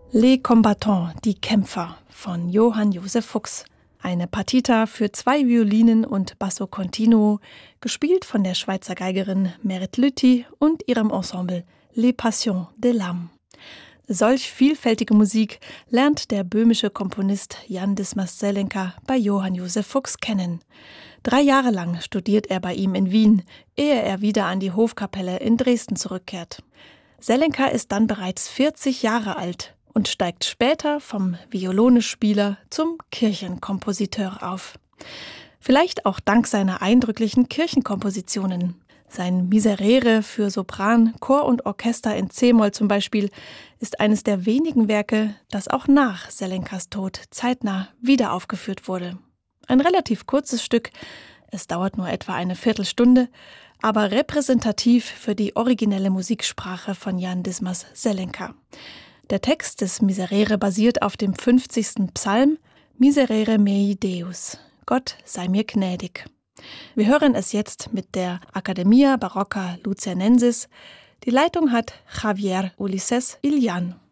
Les Combattants, die Kämpfer von Johann Josef Fuchs. Eine Partita für 2 Violinen und Basso Continuo, gespielt von der Schweizer Geigerin Merit Lüthi und ihrem Ensemble Les Passions de l'Âme. Solch vielfältige Musik lernt der böhmische Komponist Jan Dismas Zelenka bei Johann Josef Fuchs kennen. 3 Jahre lang studiert er bei ihm in Wien, ehe er wieder an die Hofkapelle in Dresden zurückkehrt. Zelenka ist dann bereits 40 Jahre alt und steigt später vom Violonespieler zum Kirchenkompositeur auf. Vielleicht auch dank seiner eindrücklichen Kirchenkompositionen. Sein Miserere für Sopran, Chor und Orchester in c-Moll zum Beispiel ist eines der wenigen Werke, das auch nach Zelenkas Tod zeitnah wieder aufgeführt wurde. Ein relativ kurzes Stück, es dauert nur etwa eine Viertelstunde, aber repräsentativ für die originelle Musiksprache von Jan Dismas Zelenka. Der Text des Miserere basiert auf dem 50. Psalm Miserere mei Deus, Gott sei mir gnädig. Wir hören es jetzt mit der Academia Barocca Luzianensis. Die Leitung hat Javier Ulises Ilian.